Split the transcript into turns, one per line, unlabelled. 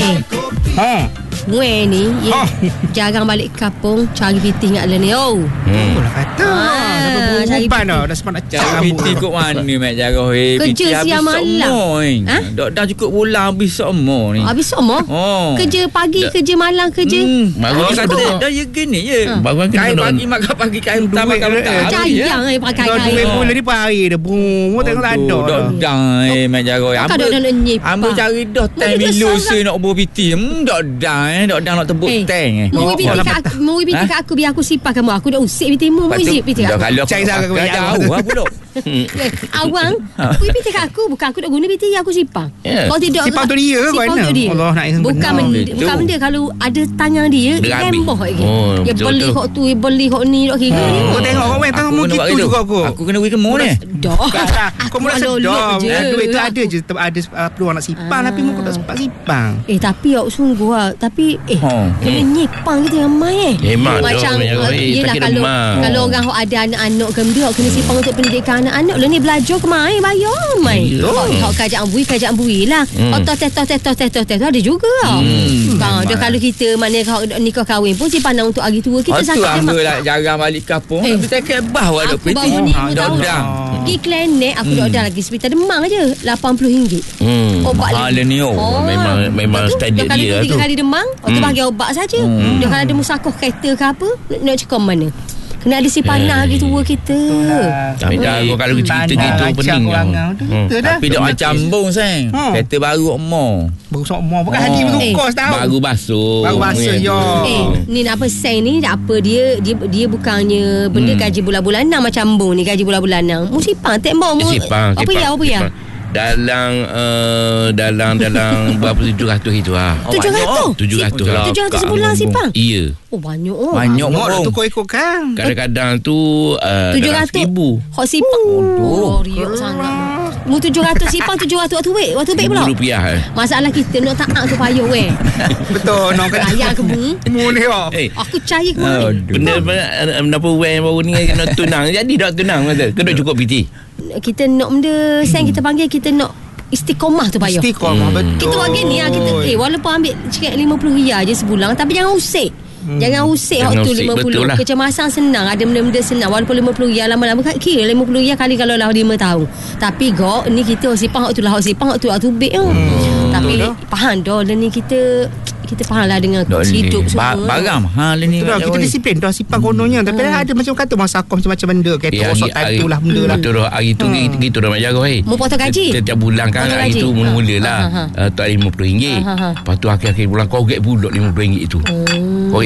Gue ni jarang balik kampung cari pitih ingat ni.
Lah kata. Sampai berubah dah. Dah sempat nak
cari pitih kot mana Mek Jarah.
Kerja siang malam.
Dah cukup bulan habis semua ni.
Habis semua? Kerja pagi, kerja malam, kerja.
Baru kata dah ya gini je. Baru kain pagi makan pagi kain petang makan petang.
Jayang pakai kain.
Duit mula ni per hari dah. Boom. Tengok tak ada.
Dah Mek Jarah. Ambil cari dah time bila saya nak bawa pitih. Dah nak tebuk tank.
Mau pitih kat aku biar aku sipah kamu. Aku dah usik pitihmu. Mau usik pitih kat aku.
Kalau aku jauh aku duk.
Awang, aku pitih kat aku. Bukan aku nak guna pitih, aku sipang. Kau tidak
sipang tu dia ke mana? Allah nak yang
bukan benda. Kalau ada tanya dia lemboh lagi. Dia beli hok tu, dia beli hok ni, dok kira ni.
Kau tengok kau tengok mu gitu juga aku.
Aku kena pergi ke mall ni.
Dah.
Kau mula sedar. Duit tu ada je, ada peluang nak sipang tapi mu tak sempat sipang.
Tapi awak sungguh ah. Tapi kena nyipang kita ramai macam yelah kalau orang hok ada anak-anak ke benda hok kena sipang untuk pendidikan anak-anak. Lah ni belajar ke mai bayar mai. Hok kerajaan bui lah. Tos ada juga. Dah kalau kita mana nikah kahwin pun simpan untuk hari tua kita
sakit memang. Lah jarang balik kampung. Tapi tak kebah ada
pitih. Aku baru ni pergi klinik aku dah lagi hospital Demang je RM80. Obat
ni memang standard dia
tu. 3 kali demam, tu bagi obat saja. Dah kalau ada musakoh kereta ke apa, nak cakap mana? Kena ada si panah lagi tua kita.
Tapi kalau cerita gitu pening. Tapi dah macam bong sayang. Kereta baru omong.
Baru sok bukan haji baru kos tahu.
Baru basuh
yo.
Ni apa seng ni apa dia bukannya benda gaji bulan-bulanan macam bong ni gaji bulan-bulanan. Mu sipang tak bong. Apa ya?
Dalam berapa 700 itu ah. 700 lah.
700 sebulan sipang.
Iya.
Banyak
dah tukar kan.
Kadang-kadang tu
700 hot sipang. Riak sangat. Mu 700 sipang 700 waktu baik pula.
RM1,000.
Masalah kita nak taat tu payah
Betul nak
ayah ke mu.
Mu ni
aku cari ke mana.
Benda apa yang baru ni nak tunang. Jadi dah tunang kata. Kena cukup pitih.
Kita nak benda sayang kita panggil kita nak istiqomah tu payah.
Istiqomah betul.
Kita buat gini kita walaupun ambil cakap RM50 je sebulan tapi jangan usik. Jangan usik waktu 50. Kecemasan senang, ada benda-benda senang walaupun RM50 lama-lama kira RM50 kali kalau lah 5 tahun. Tapi ni kita sipang waktu lah sipang waktu beg tapi faham dah ni kita faham lah dengan hidup semua.
Barang mahal ni.
Kita disiplin dah sipang kononnya. Tapi ada macam kata masakoh macam-macam benda. Kereta rosak time tu lah benda lah.
Betul dah. Hari tu gitu dah Mak Jarah.
Mu potong gaji.
Setiap bulan kan hari tu mula-mula lah. Tak RM50. Lepas tu akhir-akhir bulan kau get pulak RM50 itu.